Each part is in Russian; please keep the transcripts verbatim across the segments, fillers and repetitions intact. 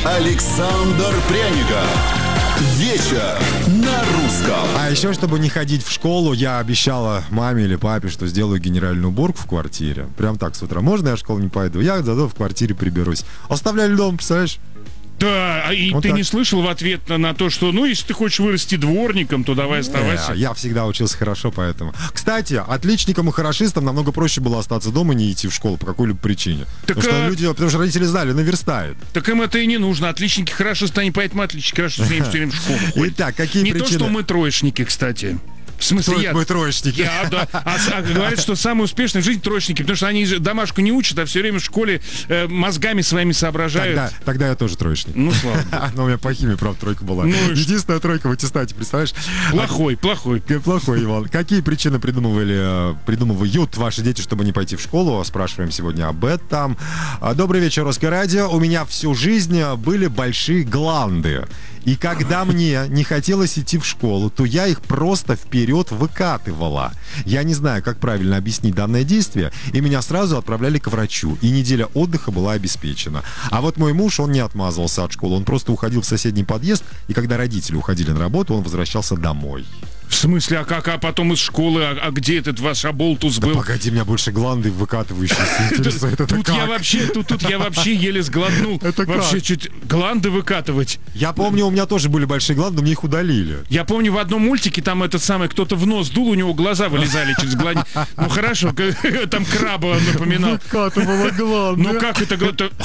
Александр Пряников. Вечер на русском. А еще, чтобы не ходить в школу, я обещала маме или папе, что сделаю генеральную уборку в квартире. Прям так с утра. Можно я в школу не пойду? Я зато в квартире приберусь. Оставляли дома, представляешь? Да, и вот ты так не слышал в ответ на, на то, что, ну, если ты хочешь вырасти дворником, то давай оставайся. Не, я всегда учился хорошо, поэтому. Кстати, отличникам и хорошистам намного проще было остаться дома и не идти в школу по какой-либо причине. Так, потому, а... что люди, потому что родители знали, наверстает. Так им это и не нужно. Отличники хорошисты, они поэтому отличники хорошисты, все время в школу ходят. Итак, какие не причины? Не то, что мы троечники, кстати. В смысле, Кто я... мы троечники? Я, да. А, а говорят, что самые успешные в жизни троечники, потому что они же домашку не учат, а все время в школе э, мозгами своими соображают. Тогда, тогда я тоже троечник. Ну, слава богу. Но у меня по химии, правда, тройка была. Ну, единственная тройка в аттестате, представляешь? Плохой, плохой. Плохой, Иван. Какие причины придумывали, придумывают ваши дети, чтобы не пойти в школу? Спрашиваем сегодня об этом. Добрый вечер, Русское радио. У меня всю жизнь были большие гланды. И когда мне не хотелось идти в школу, то я их просто вперед выкатывала. Я не знаю, как правильно объяснить данное действие, и меня сразу отправляли к врачу, и неделя отдыха была обеспечена. А вот мой муж, он не отмазывался от школы, он просто уходил в соседний подъезд, и когда родители уходили на работу, он возвращался домой. В смысле, а как, а потом из школы, а, а где этот ваш оболтус был? Да погоди, меня больше гланды выкатывающиеся интересуют. Тут я вообще, тут тут я вообще еле сглотнул. Это как? Вообще чуть гланды выкатывать. Я помню, у меня тоже были большие гланды, мне их удалили. Я помню, в одном мультике там этот самый кто-то в нос дул, у него глаза вылезали через гланды. Ну хорошо, там краба напоминал. Выкатывала гланды. Ну как это?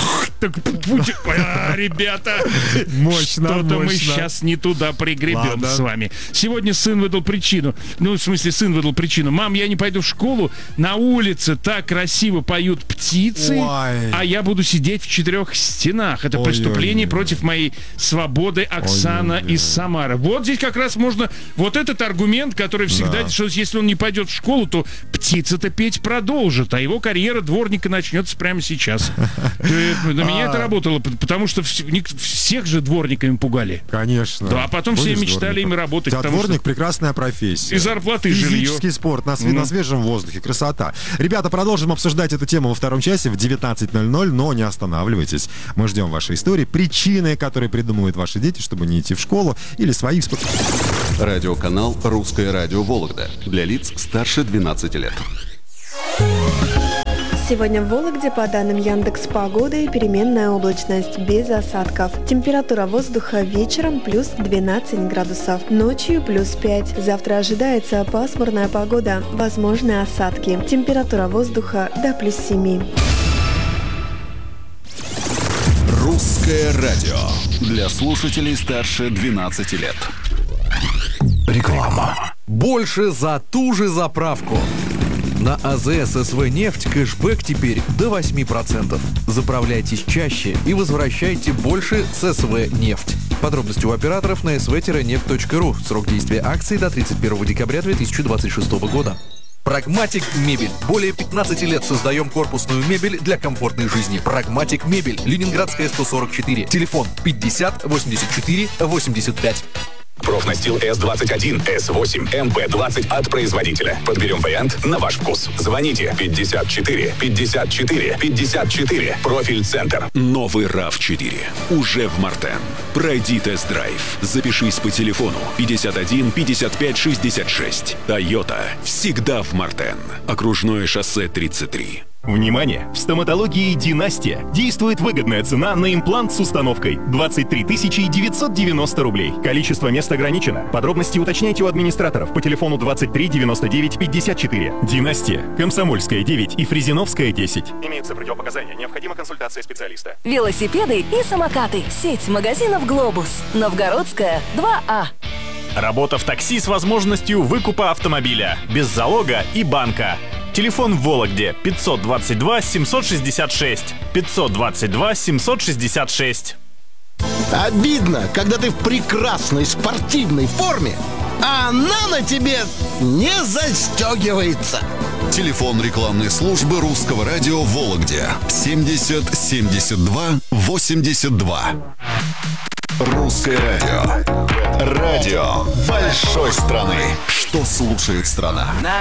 Ребята, мощно, что-то мы сейчас не туда пригребем с вами. Сегодня сын выдал причину. Ну, в смысле, сын выдал причину. Мам, я не пойду в школу. На улице так красиво поют птицы, ой, а я буду сидеть в четырех стенах. Это ой, преступление ой, против ой. моей свободы. Оксана ой, ой, из Самары. Вот здесь как раз можно... Вот этот аргумент, который всегда... Да. Что если он не пойдет в школу, то птица-то петь продолжит, а его карьера дворника начнется прямо сейчас. На меня это работало, потому что всех же дворниками пугали. Конечно. Да, а потом все мечтали ими работать. Дворник — прекрасная профессия. И зарплаты, и жилье. Физический спорт на, на свежем воздухе. Красота. Ребята, продолжим обсуждать эту тему во втором часе в девятнадцать ноль ноль, но не останавливайтесь. Мы ждем ваши истории, причины, которые придумывают ваши дети, чтобы не идти в школу, или свои... Радиоканал «Русское радио Вологда». Для лиц старше двенадцати лет. Сегодня в Вологде, по данным Яндекс.Погоды, переменная облачность без осадков. Температура воздуха вечером плюс двенадцать градусов, ночью плюс пять. Завтра ожидается пасмурная погода, возможны осадки. Температура воздуха до плюс семи. Русское радио. Для слушателей старше двенадцати лет. Реклама. Больше за ту же заправку. На АЗС СВ «Нефть» кэшбэк теперь до восемь процентов. Заправляйтесь чаще и возвращайте больше с СВ «Нефть». Подробности у операторов на эс вэ нефть точка ру. Срок действия акции до тридцать первого декабря две тысячи двадцать шестого года. Прагматик Мебель. Более пятнадцати лет создаем корпусную мебель для комфортной жизни. Прагматик Мебель. Ленинградская, сто сорок четыре. Телефон пятьдесят восемьдесят четыре восемьдесят пять. Профнастил эс двадцать один, эс восемь, эм пэ двадцать от производителя. Подберем вариант на ваш вкус. Звоните пятьдесят четыре пятьдесят четыре пятьдесят четыре. Профиль-центр. Новый рав четыре. Уже в Мартен. Пройди тест-драйв. Запишись по телефону пятьдесят один пятьдесят пять шестьдесят шесть. Тойота. Всегда в Мартен. Окружное шоссе тридцать три. Внимание! В стоматологии «Династия» действует выгодная цена на имплант с установкой двадцать три тысячи девятьсот девяносто рублей. Количество мест ограничено. Подробности уточняйте у администраторов по телефону двадцать три девяносто девять пятьдесят четыре. «Династия», Комсомольская девять и Фрезеновская десять. Имеются противопоказания. Необходима консультация специалиста. Велосипеды и самокаты. Сеть магазинов «Глобус». Новгородская, два А. Работа в такси с возможностью выкупа автомобиля. Без залога и банка. Телефон в Вологде пятьсот двадцать два семьсот шестьдесят шесть. пятьсот двадцать два семьсот шестьдесят шесть. Обидно, когда ты в прекрасной спортивной форме, а она на тебе не застегивается. Телефон рекламной службы Русского радио в Вологде семьдесят семьдесят два восемьдесят два. Русское радио. Радио большой страны. Что слушает страна? На